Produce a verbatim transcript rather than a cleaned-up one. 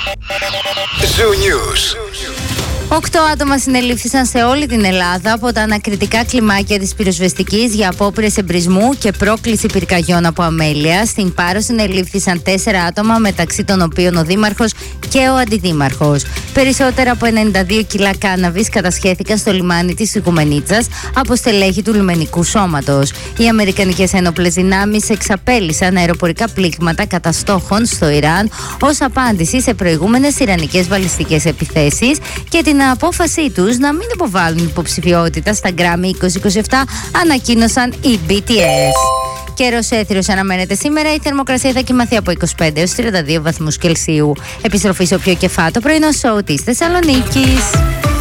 Zoo News. Οκτώ άτομα συνελήφθησαν σε όλη την Ελλάδα από τα ανακριτικά κλιμάκια της πυροσβεστικής για απόπειρες εμπρισμού και πρόκληση πυρκαγιών από αμέλεια. Στην Πάρο συνελήφθησαν τέσσερα άτομα, μεταξύ των οποίων ο δήμαρχος και ο αντιδήμαρχος. Περισσότερα από ενενήντα δύο κιλά κάναβης κατασχέθηκαν στο λιμάνι της Οικουμενίτσας από στελέχη του λιμενικού σώματος. Οι Αμερικανικές ένοπλες δυνάμεις εξαπέλυσαν αεροπορικά πλήγματα κατά στόχων στο Ιράν ως απάντηση σε προηγούμενες ιρανικές βαλιστικές επιθέσεις και την απόφασή τους να μην υποβάλουν υποψηφιότητα στα Grammy είκοσι είκοσι επτά ανακοίνωσαν οι μπι τι ες. Καιρός έθριος αναμένεται σήμερα. Η θερμοκρασία θα κοιμαθεί από είκοσι πέντε έως τριάντα δύο βαθμούς Κελσίου. Επιστροφή στο πιο κεφάτο πρωινό σοου της Θεσσαλονίκης.